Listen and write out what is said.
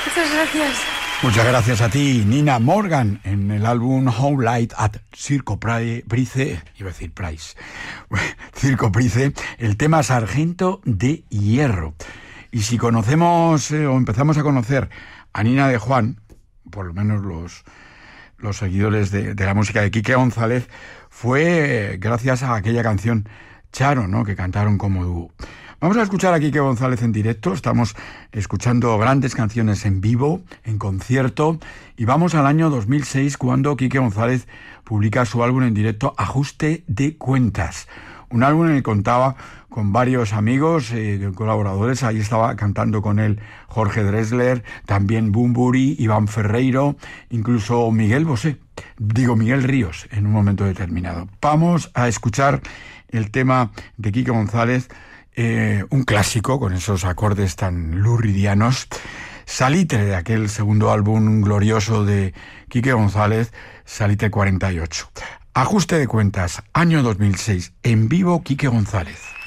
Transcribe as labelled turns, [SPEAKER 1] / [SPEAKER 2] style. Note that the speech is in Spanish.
[SPEAKER 1] Muchas gracias.
[SPEAKER 2] Muchas gracias a ti, Nina Morgan, en el álbum Home Light at Circo Price, iba a decir Price, Circo Price, el tema Sargento de Hierro. Y si conocemos o empezamos a conocer a Nina de Juan, por lo menos los seguidores de la música de Quique González, fue gracias a aquella canción Charo, ¿no?, que cantaron como dúo. Vamos a escuchar a Quique González en directo. Estamos escuchando grandes canciones en vivo, en concierto, y vamos al año 2006 cuando Quique González publica su álbum en directo Ajuste de Cuentas. Un álbum en el que contaba con varios amigos, colaboradores. Ahí estaba cantando con él Jorge Drexler, también Bunbury, Iván Ferreiro, incluso Miguel Ríos en un momento determinado. Vamos a escuchar el tema de Quique González, un clásico con esos acordes tan luridianos, Salitre, de aquel segundo álbum glorioso de Quique González, Salitre 48. Ajuste de Cuentas, año 2006, en vivo Quique González.